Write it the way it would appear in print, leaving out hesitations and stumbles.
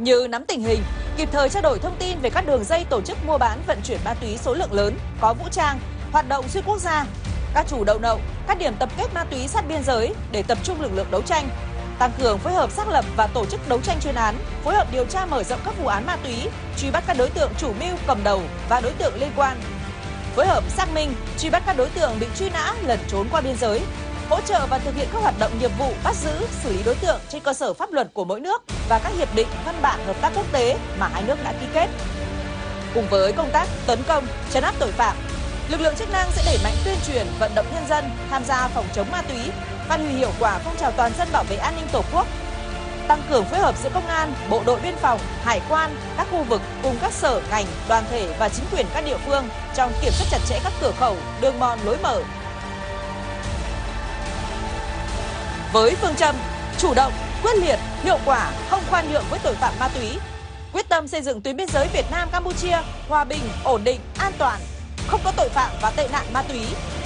như nắm tình hình, kịp thời trao đổi thông tin về các đường dây tổ chức mua bán vận chuyển ma túy số lượng lớn, có vũ trang, hoạt động xuyên quốc gia, các chủ đầu nậu, các điểm tập kết ma túy sát biên giới để tập trung lực lượng đấu tranh, tăng cường phối hợp xác lập và tổ chức đấu tranh chuyên án, phối hợp điều tra mở rộng các vụ án ma túy, truy bắt các đối tượng chủ mưu cầm đầu và đối tượng liên quan, phối hợp xác minh, truy bắt các đối tượng bị truy nã lẩn trốn qua biên giới, hỗ trợ và thực hiện các hoạt động nghiệp vụ bắt giữ, xử lý đối tượng trên cơ sở pháp luật của mỗi nước và các hiệp định, văn bản hợp tác quốc tế mà hai nước đã ký kết. Cùng với công tác tấn công, trấn áp tội phạm, lực lượng chức năng sẽ đẩy mạnh tuyên truyền, vận động nhân dân tham gia phòng chống ma túy, phát huy hiệu quả phong trào toàn dân bảo vệ an ninh Tổ quốc, tăng cường phối hợp giữa công an, bộ đội biên phòng, hải quan, các khu vực cùng các sở, ngành, đoàn thể và chính quyền các địa phương trong kiểm soát chặt chẽ các cửa khẩu, đường mòn lối mở. Với phương châm chủ động, quyết liệt, hiệu quả, không khoan nhượng với tội phạm ma túy, quyết tâm xây dựng tuyến biên giới Việt Nam Campuchia hòa bình, ổn định, an toàn, không có tội phạm và tệ nạn ma túy,